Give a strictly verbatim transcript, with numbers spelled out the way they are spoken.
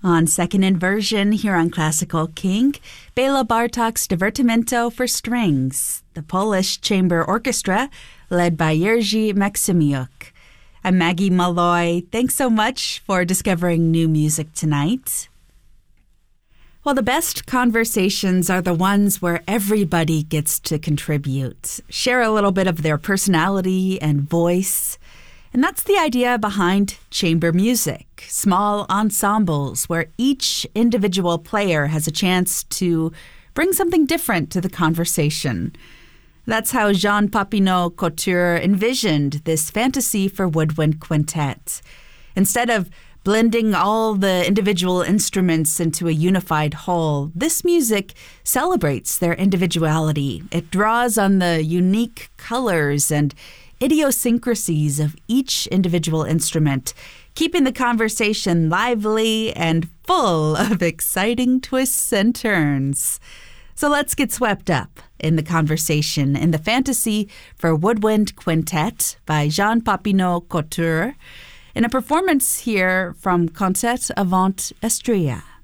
On Second Inversion here on Classical King, Bela Bartok's Divertimento for Strings, the Polish Chamber Orchestra led by Jerzy Maksymiuk. I'm Maggie Malloy. Thanks so much for discovering new music tonight. Well, the best conversations are the ones where everybody gets to contribute, share a little bit of their personality and voice. And that's the idea behind chamber music, small ensembles where each individual player has a chance to bring something different to the conversation. That's how Jean Papineau Couture envisioned this fantasy for woodwind quintet. Instead of blending all the individual instruments into a unified whole, this music celebrates their individuality. It draws on the unique colors and idiosyncrasies of each individual instrument, keeping the conversation lively and full of exciting twists and turns. So let's get swept up in the conversation in the Fantasy for Woodwind Quintet by Jean Papineau Couture, in a performance here from Concerts Avant Estrella.